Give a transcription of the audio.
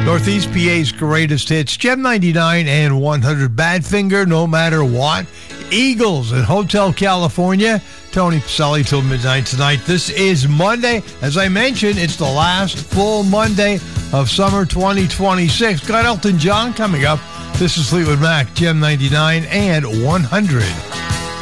Northeast PA's greatest hits, Gem 99 and 100, Badfinger, No Matter What, Eagles in Hotel California, Tony Pacelli till midnight tonight. This is Monday. As I mentioned, it's the last full Monday of summer 2026. Got Elton John coming up. This is Fleetwood Mac, Gem 99 and 100.